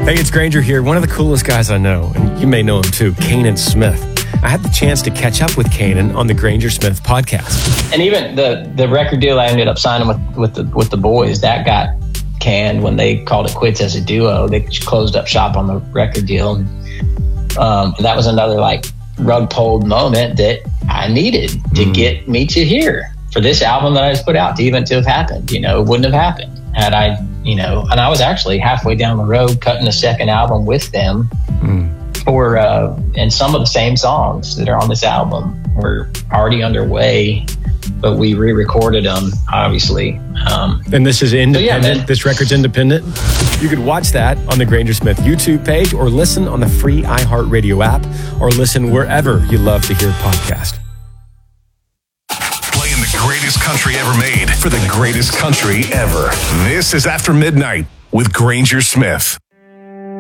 Hey, it's Granger here. One of the coolest guys I know, and you may know him too, Kanan Smith. I had the chance to catch up with Kanan on the Granger Smith podcast. And even the record deal I ended up signing with the boys, that got canned when they called it quits as a duo. They closed up shop on the record deal. That was another like rug pulled moment that I needed to get me to here for this album that I just put out to even to have happened. It wouldn't have happened had I, and I was actually halfway down the road cutting a second album with them for, and some of the same songs that are on this album were already underway, but we re-recorded them, obviously. And this is independent? This record's independent? You could watch that on the Granger Smith YouTube page or listen on the free iHeartRadio app or listen wherever you love to hear podcasts. Playing the greatest country ever made for the greatest country ever. This is After Midnight with Granger Smith.